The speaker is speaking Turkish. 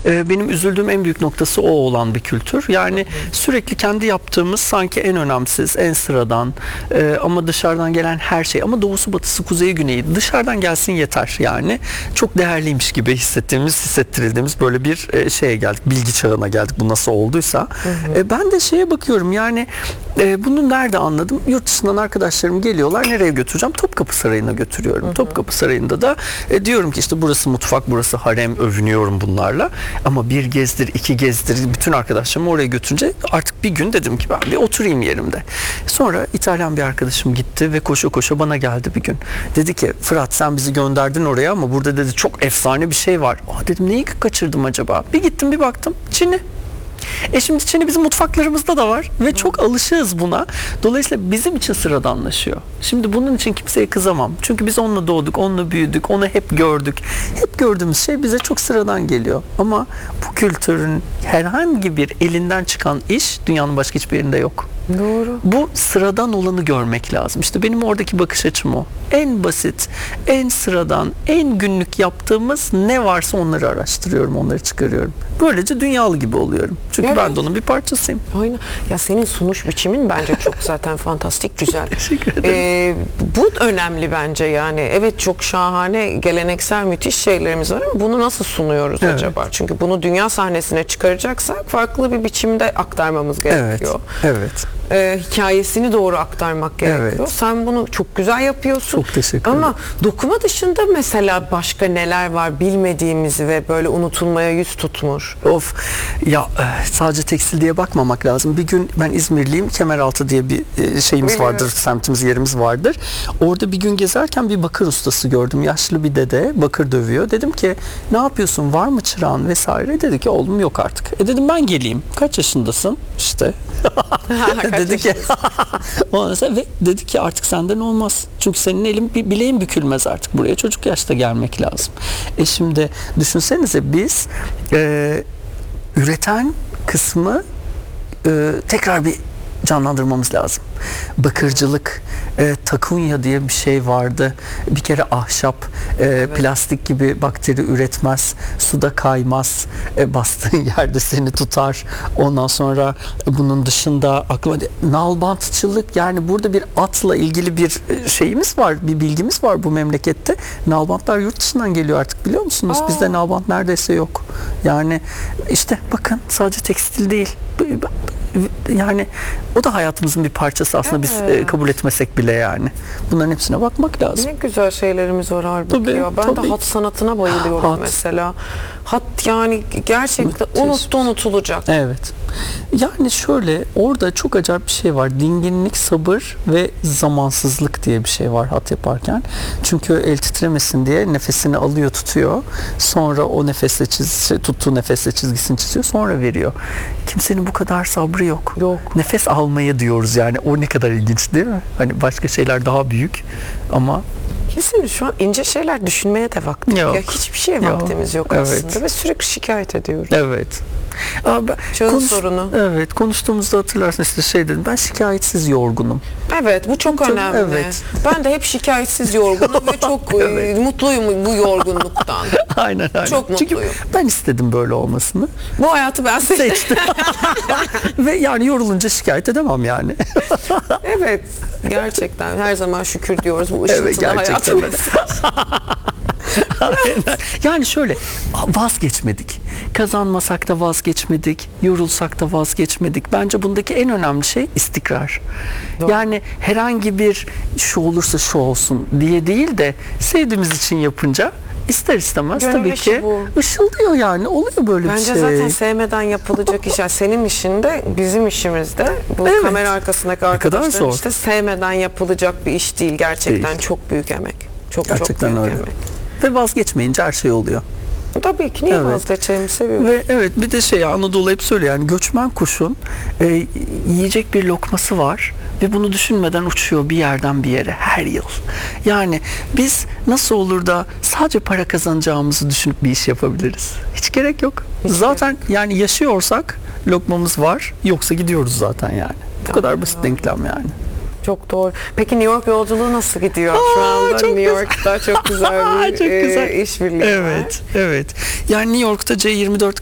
benim üzüldüğüm en büyük noktası o olan bir kültür. Yani sürekli kendi yaptığımız sanki en önemsiz, en sıradan ama dışarıdan gelen her şey, ama doğusu, batısı, kuzeyi, güneyi dışarıdan gelsin yeter yani. Çok değerliymiş gibi hissettirildiğimiz böyle bir şeye geldik. Bilgi çağına geldik. Bu nasıl olduysa. Ben de şeye bakıyorum yani, bunu nerede anladım? Yurt dışından arkadaşlarım geliyorlar. Nereye götüreceğim? Topkapı Sarayı'na götürüyorum. Topkapı Sarayı'nda da diyorum ki işte burası mutfak, burası harem, övünüyorum bunlarla. Ama bir gezdir, iki gezdir, bütün arkadaşlarımı oraya götürünce artık bir gün dedim ki ben bir oturayım yerimde. Sonra İtalyan bir arkadaşım gitti ve koşa koşa bana geldi bir gün. Dedi ki Fırat, sen bizi gönderdin oraya ama burada dedi çok efsane bir şey var. Dedim neyi kaçırdım acaba? Bir gittim bir baktım, Çin'i. Şimdi Çin'i bizim mutfaklarımızda da var ve çok alışığız buna. Dolayısıyla bizim için sıradanlaşıyor. Şimdi bunun için kimseye kızamam. Çünkü biz onunla doğduk, onunla büyüdük, onu hep gördük. Hep gördüğümüz şey bize çok sıradan geliyor. Ama bu kültürün herhangi bir elinden çıkan iş dünyanın başka hiçbir yerinde yok. Doğru. Bu sıradan olanı görmek lazım. İşte benim oradaki bakış açım o. En basit, en sıradan, en günlük yaptığımız ne varsa onları araştırıyorum, onları çıkarıyorum. Böylece dünyalı gibi oluyorum. Çünkü evet, ben de onun bir parçasıyım. Aynen. Ya senin sunuş biçimin bence çok zaten fantastik, güzel. Teşekkür ederim. Bu önemli bence yani. Evet, çok şahane, geleneksel müthiş şeylerimiz var ama bunu nasıl sunuyoruz acaba? Çünkü bunu dünya sahnesine çıkaracaksak farklı bir biçimde aktarmamız gerekiyor. Evet. Hikayesini doğru aktarmak gerekiyor. Evet. Sen bunu çok güzel yapıyorsun. Çok teşekkür ederim. Ama dokuma dışında mesela başka neler var bilmediğimiz ve böyle unutulmaya yüz tutmuş? Of ya, sadece tekstil diye bakmamak lazım. Bir gün, ben İzmirliyim, Kemeraltı diye bir şeyimiz vardır, semtimiz, yerimiz vardır. Orada bir gün gezerken bir bakır ustası gördüm. Yaşlı bir dede bakır dövüyor. Dedim ki ne yapıyorsun, var mı çırağın vesaire? Dedi ki oğlum yok artık. Dedim ben geleyim. Kaç yaşındasın? İşte. Dedi ki ve dedi ki artık senden olmaz. Çünkü senin elin, bileğin bükülmez artık. Buraya çocuk yaşta gelmek lazım. Şimdi düşünsenize, biz üreten kısmı tekrar bir canlandırmamız lazım. Bakırcılık, takunya diye bir şey vardı. Bir kere ahşap, plastik gibi bakteri üretmez, suda kaymaz, bastığın yerde seni tutar. Ondan sonra bunun dışında aklıma nalbantçılık, yani burada bir atla ilgili bir şeyimiz var, bir bilgimiz var bu memlekette. Nalbantlar yurt dışından geliyor artık, biliyor musunuz? Bizde nalbant neredeyse yok. Yani işte bakın, sadece tekstil değil. Yani o da hayatımızın bir parçası aslında, biz kabul etmesek bile yani. Bunların hepsine bakmak lazım. Ne güzel şeylerimiz var halbuki ya. Ben de hat sanatına bayılıyorum mesela. Hat yani gerçekten unutulacak. Evet. Yani şöyle, orada çok acayip bir şey var. Dinginlik, sabır ve zamansızlık diye bir şey var hat yaparken. Çünkü el titremesin diye nefesini alıyor, tutuyor. Sonra o nefesle tuttuğu nefesle çizgisini çiziyor, sonra veriyor. Kimsenin bu kadar sabrı yok. Nefes almaya diyoruz yani. O ne kadar ilginç değil mi? Hani başka şeyler daha büyük ama kesin şu an ince şeyler düşünmeye de vaktimiz yok. Ya hiçbir şeye vaktimiz yok aslında ve sürekli şikayet ediyoruz. Evet. Çağın sorunu. Evet, konuştuğumuzda hatırlarsın, işte şey dedim, ben şikayetsiz yorgunum. Evet, bu çok önemli. Evet. Ben de hep şikayetsiz yorgunum ve çok mutluyum bu yorgunluktan. Aynen. Çok mutluyum. Çünkü ben istedim böyle olmasını. Bu hayatı ben seçtim. Ve yani yorulunca şikayet edemem yani. Evet, gerçekten her zaman şükür diyoruz bu ışıltılı hayatımız. Yani şöyle, vazgeçmedik. Kazanmasak da vazgeçmedik. Yorulsak da vazgeçmedik. Bence bundaki en önemli şey istikrar. Doğru. Yani herhangi bir şu olursa şu olsun diye değil de sevdiğimiz için yapınca ister istemez tabii ki ışıldıyor yani. Oluyor böyle bir şey. Bence zaten sevmeden yapılacak iş. Yani senin işinde, bizim işimizde, bu kamera arkasındaki arkadaşların işte sevmeden yapılacak bir iş değil. Gerçekten değil. Çok büyük emek. Çok büyük emek. Ve vazgeçmeyince her şey oluyor. Tabii ki, niye vazgeçelim, seviyorum. Ve evet, bir de Anadolu hep söylüyor yani, göçmen kuşun yiyecek bir lokması var ve bunu düşünmeden uçuyor bir yerden bir yere her yıl. Yani biz nasıl olur da sadece para kazanacağımızı düşünüp bir iş yapabiliriz? Hiç gerek yok. Zaten yani yaşıyorsak lokmamız var, yoksa gidiyoruz zaten yani. Bu kadar basit denklem yani. Çok doğru. Peki New York yolculuğu nasıl gidiyor? Şu anda New York'ta çok güzel bir işbirliği var. Evet. Yani New York'ta C24